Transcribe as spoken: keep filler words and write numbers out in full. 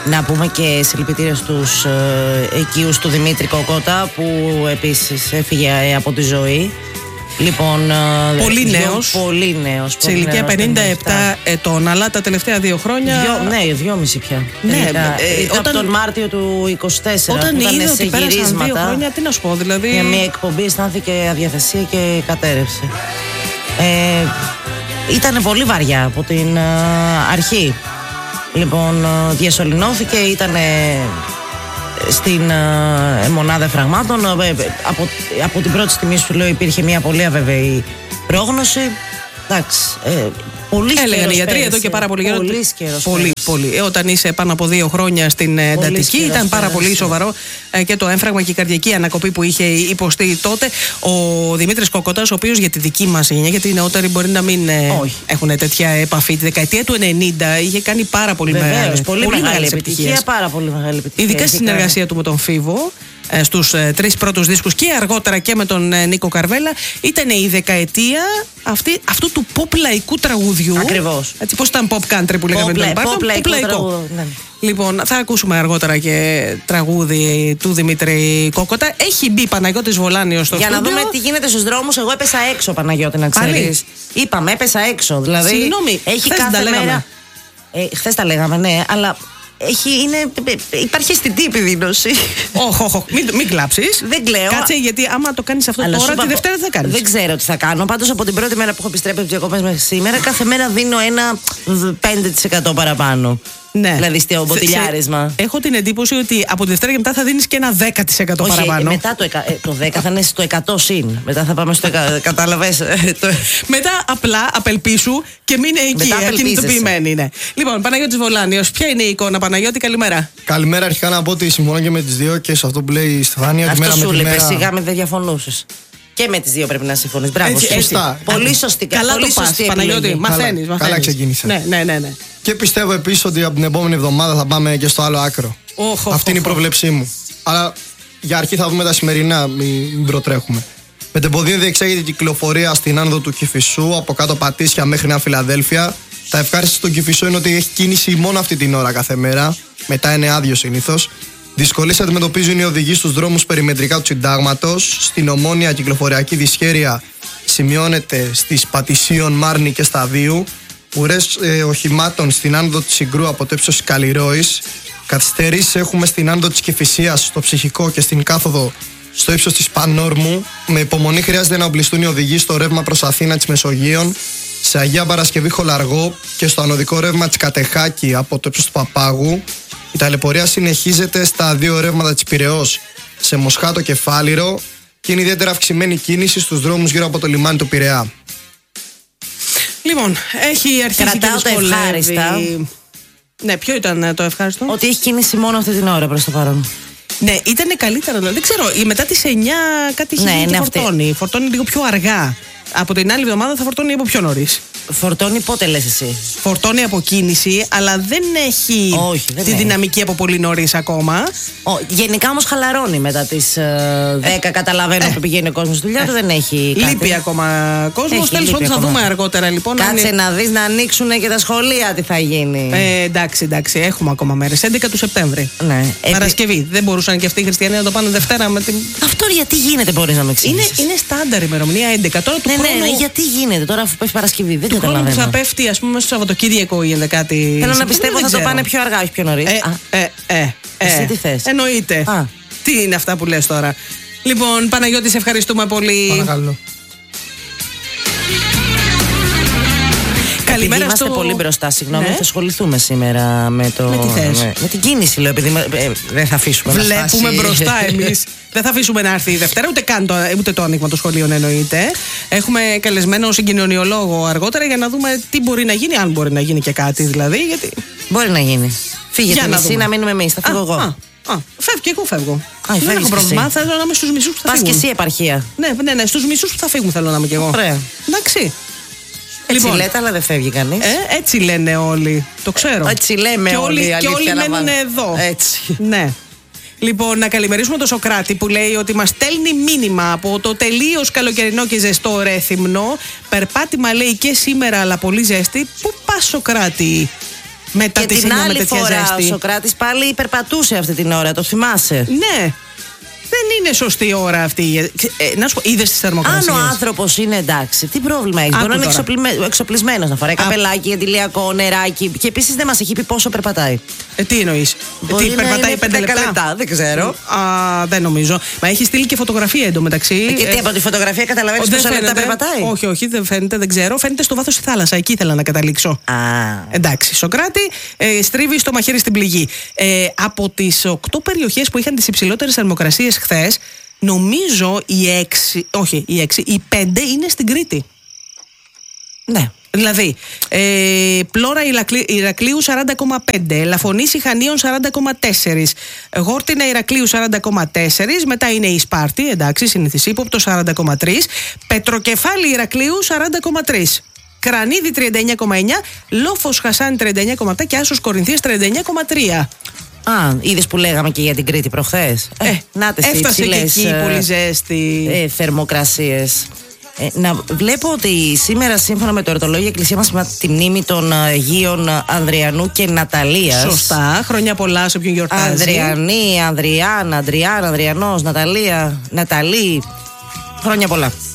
Να πούμε και συλληπιτήρια στους ε, οικείους του Δημήτρη Κόκοτα, που επίσης έφυγε ε, από τη ζωή. Λοιπόν, πολύ δυο, νέος, πολύ νέος, σε ηλικία πενήντα επτά ετών, αλλά τα τελευταία δύο χρόνια. Δυο, ναι, δυόμιση πια. Ναι, ε, ήταν όταν, από τον Μάρτιο του είκοσι τέσσερα. Όταν που είδε ότι πέρασαν γυρίσματα, δύο χρόνια, τι να σου πω, δηλαδή. Για μια εκπομπή αισθάνθηκε αδιαθεσία και κατέρευσε. Ε, ήταν πολύ βαριά από την ε, αρχή. Λοιπόν, ε, διασωληνώθηκε, ήταν στην ε, μονάδα φραγμάτων. Ε, από, από την πρώτη στιγμή σου λέω υπήρχε μια πολύ αβεβαιή πρόγνωση. Εντάξει, ε, πολύ έλεγαν οι γιατροί εδώ και πάρα πολύ καιρό. Πολύ Πολύ, πολύ. Ε, όταν είσαι πάνω από δύο χρόνια στην εντατική, ήταν πάρα πολύ πέρασε. Σοβαρό ε, και το έμφραγμα και η καρδιακή ανακοπή που είχε υποστεί τότε ο Δημήτρης Κόκοτας, ο οποίος για τη δική μας γενιά, γιατί οι νεότεροι μπορεί να μην ε, έχουν τέτοια επαφή. Τη δεκαετία του ενενήντα είχε κάνει πάρα πολύ μεγάλη πολύ, πολύ μεγάλη επιτυχία. Πάρα πολύ μεγάλη επιτυχία. Ειδικά στη συνεργασία του με τον Φίβο. Στους ε, τρεις πρώτους δίσκους και αργότερα και με τον ε, Νίκο Καρβέλα, ήταν η δεκαετία αυτή, αυτού του pop λαϊκού τραγουδιού. Ακριβώς. Έτσι, πώς ήταν pop country που λέγαμε πριν. Pop, pop λαϊκό, λαϊκό. Τραγούδο, ναι. Λοιπόν, θα ακούσουμε αργότερα και τραγούδι του Δημήτρη Κόκοτα. Έχει μπει Παναγιώτης Βολάνιος στο Για στούντιο. να δούμε τι γίνεται στους δρόμους. Εγώ έπεσα έξω, Παναγιώτη, να ξέρεις. Είπαμε, έπεσα έξω. Δηλαδή, συγγνώμη, έχει κάθε μέρα. Ε, χθες τα λέγαμε, ναι, αλλά. Έχει, είναι, υπάρχει αισθητή επιδείνωση. Όχι, όχι, μην, μην κλάψεις. Δεν κλαίω. Κάτσε, γιατί άμα το κάνεις αυτό αλλά τώρα, τη Δευτέρα δεν θα κάνεις. Δεν ξέρω τι θα κάνω. Πάντως από την πρώτη μέρα που έχω επιστρέψει από τις διακοπές μέχρι σήμερα, κάθε μέρα δίνω ένα πέντε τοις εκατό παραπάνω. Ναι. Δηλαδή στο μποτιλιάρισμα. Έχω την εντύπωση ότι από τη Δευτέρα και μετά θα δίνεις και ένα δέκα τοις εκατό όχι, παραπάνω. Μετά το, εκα, το δέκα θα είναι στο εκατό συν. Μετά θα πάμε στο εκατό. Κατάλαβες. Μετά απλά απελπίσου και μείνε εκεί. Ακινητοποιημένη είναι. Λοιπόν, Παναγιώτης Βολάνιος, ποια είναι η εικόνα, Παναγιώτη, καλημέρα. Καλημέρα, αρχικά να πω ότι συμφωνώ και με τις δύο και σε αυτό που λέει η Στεφάνια. Αυτό σου λέει, σιγά με δεν διαφωνούσες. Και με τις δύο πρέπει να συμφωνείς. Μπράβο, έτσι, σωστά. Πολύ σωστή. Καλά πολύ το πας, Παναγιώτη. Μαθαίνεις. Καλά ξεκίνησε. Ναι, ναι, ναι, ναι. Και πιστεύω επίσης ότι από την επόμενη εβδομάδα θα πάμε και στο άλλο άκρο. Oh, oh, Αυτή oh, είναι oh. η πρόβλεψή μου. Αλλά για αρχή θα δούμε τα σημερινά, μην προτρέχουμε. Με τεμποδίων διεξάγεται η κυκλοφορία στην άνοδο του Κηφισού, από κάτω Πατήσια μέχρι Νέα Φιλαδέλφια. Τα ευχάριστα στον Κηφισό είναι ότι έχει κίνηση μόνο αυτή την ώρα κάθε μέρα. Μετά είναι άδειο συνήθως. Δυσκολίες αντιμετωπίζουν οι οδηγοί στους δρόμους περιμετρικά του Συντάγματος. Στην Ομόνια κυκλοφοριακή δυσχέρεια σημειώνεται στις Πατησίων, Μάρνη και Σταδίου. Ουρές ε, οχημάτων στην άνοδο της Συγκρού από το ύψος της Καλλιρόης. Καθυστερήσεις έχουμε στην άνοδο της Κηφισίας, στο Ψυχικό και στην κάθοδο στο ύψος της Πανόρμου. Με υπομονή χρειάζεται να οπλιστούν οι οδηγοί στο ρεύμα προς Αθήνα της Μεσογείων, σε Αγία Παρασκευή Χολαργό και στο ανωδικό ρεύμα της Κατεχάκη από το ύψος του Παπάγου. Η ταλαιπωρία συνεχίζεται στα δύο ρεύματα της Πειραιώς, σε Μοσχάτο και Φάληρο, και είναι ιδιαίτερα αυξημένη κίνηση στους δρόμους γύρω από το λιμάνι του Πειραιά. Λοιπόν, έχει αρχίσει Κρατάω και τα ευχάριστα. Ναι, ποιο ήταν το ευχάριστο? Ότι έχει κίνηση μόνο αυτή την ώρα προς το παρόν. Ναι, ήταν καλύτερα. Δεν ξέρω, μετά τις εννιά κάτι είχε ναι, γίνει και φορτώνει. Αυτή. Φορτώνει λίγο πιο αργά. Από την άλλη εβδομάδα θα φορτώνει από πιο νωρίς. Φορτώνει πότε λες εσύ? Φορτώνει από κίνηση, αλλά δεν έχει όχι, δεν τη έχει. δυναμική από πολύ νωρίς ακόμα. Ο, γενικά όμως χαλαρώνει μετά τις ε, δέκα. Ε, καταλαβαίνω ε, που πηγαίνει ο κόσμος στη δουλειά του, ε, δεν έχει. Λείπει κάτι. ακόμα κόσμος. Τέλος πάντων, θα δούμε αργότερα λοιπόν. Κάτσε είναι... να δεις να ανοίξουν και τα σχολεία, τι θα γίνει. Ε, εντάξει, εντάξει, έχουμε ακόμα μέρες. έντεκα του Σεπτέμβρη. Ναι. Παρασκευή. Ε, δεν μπορούσαν και αυτοί οι χριστιανοί να το πάνε Δευτέρα με την. Αυτό γιατί γίνεται, μπορείς να με εξηγήσεις? Είναι, είναι στάνταρ ημερομηνία έντεκα. Τώρα του ναι, χρόνου... ναι, ναι, γιατί γίνεται τώρα αφού πέφτει Παρασκευή? Δεν του καταλαβαίνω. Θα πέφτει, ας πούμε, στο Σαββατοκύριακο ή ενδεκάτη. Θέλω να πιστεύω θα ξέρω. το πάνε πιο αργά, όχι πιο νωρίς. Ε, ε, ε, ε, Εσύ τι θες? Εννοείται. Α. Τι είναι αυτά που λες τώρα? Λοιπόν, Παναγιώτη, σε ευχαριστούμε πολύ. Παρακαλώ. Καλημέρα. Είμαστε στο... πολύ μπροστά, συγγνώμη. Ναι. Θα ασχοληθούμε σήμερα με το. Με τι θες? Με, με την κίνηση, λέω, επειδή ε, δεν θα αφήσουμε. Βλέπουμε να μπροστά εμείς. Δεν θα αφήσουμε να έρθει η Δευτέρα, ούτε καν το, ούτε το άνοιγμα των σχολείων εννοείται. Έχουμε καλεσμένο συγκοινωνιολόγο αργότερα για να δούμε τι μπορεί να γίνει, αν μπορεί να γίνει και κάτι δηλαδή. Γιατί... Μπορεί να γίνει. Φύγετε να εσύ, να μείνουμε εμείς. Θα φύγω α, εγώ. Α, α, φεύγω και εγώ φεύγω. Α, δεν έχω πρόβλημα. Θέλω να είμαι στους μισούς που θα Πας φύγουν. και εσύ επαρχία. Ναι, ναι, ναι, στους μισούς που θα φύγουν θέλω να είμαι κι εγώ. Ωραία. Εντάξει. Έτσι λοιπόν, λέτε, αλλά δεν φεύγει κανείς. Ε, έτσι λένε όλοι. Το ξέρω. Έτσι λέμε και όλοι. Και όλοι μένουν εδώ. Έτσι. Ναι. Λοιπόν, να καλημερίσουμε τον Σοκράτη που λέει ότι μας στέλνει μήνυμα από το τελείως καλοκαιρινό και ζεστό Ρέθυμνο. Περπάτημα λέει και σήμερα, αλλά πολύ ζέστη. Πού πας, Σοκράτη? Μετά και τη την άλλη με φορά ζέστη. Ο Σωκράτης πάλι υπερπατούσε αυτή την ώρα, το θυμάσαι? Ναι. Δεν είναι σωστή η ώρα αυτή. Ε, να σου πω, είδες τις θερμοκρασίες. Αν ο άνθρωπος είναι εντάξει, τι πρόβλημα έχει? Μπορεί να είναι εξοπλισμένο, εξοπλισμένος, να φοράει καπελάκι, αντιλιακό, νεράκι. Και επίσης δεν μας έχει πει πόσο περπατάει. Ε, τι εννοείς? Μπορεί τι, περπατάει πέντε λεπτά. λεπτά? Δεν ξέρω. Α, δεν νομίζω. Μα έχει στείλει και φωτογραφία εντωμεταξύ. Ε, και τι, από τη φωτογραφία καταλαβαίνεις πόσα λεπτά περπατάει? Όχι, όχι, δεν φαίνεται, δεν ξέρω. Φαίνεται στο βάθος τη θάλασσα. Εκεί ήθελα να καταλήξω. Α. Εντάξει, Σωκράτη, ε, στρίβει στο μαχαίρι στην πληγή. Ε, από τις οκτώ περιοχές που είχαν τις υψηλότερες θερμοκρασίες χθες, νομίζω οι έξι, όχι οι έξι, οι πέντε είναι στην Κρήτη. Ναι. Δηλαδή, ε, Πλώρα Ηρακλείου σαράντα κόμμα πέντε, Ελαφωνήσι Χανίων σαράντα κόμμα τέσσερα, Γόρτινα Ηρακλείου σαράντα κόμμα τέσσερα, μετά είναι η Σπάρτη, εντάξει, συνηθισίποπτο σαράντα κόμμα τρία, Πετροκεφάλι Ηρακλείου σαράντα κόμμα τρία. Κρανίδι τριάντα εννιά κόμμα εννιά, Λόφος Χασάνη τριάντα εννιά κόμμα επτά και Άσος Κορινθίας τριάντα εννιά κόμμα τρία. Α, είδες που λέγαμε και για την Κρήτη προχθές? Ε, ε, νάτες, έφτασε και εκεί ε, πολύ ζέστη. Ε, θερμοκρασίες. Ε, να βλέπω ότι σήμερα, σύμφωνα με το εορτολόγιο, η Εκκλησία μας με τη μνήμη των Αγίων Ανδριανού και Ναταλίας. Σωστά, χρόνια πολλά σε όποιον γιορτάζει. Ανδριανή, Ανδριάν, Ανδριάν, Ανδριανός, Ναταλία, Ναταλή. Χρόνια πολλά.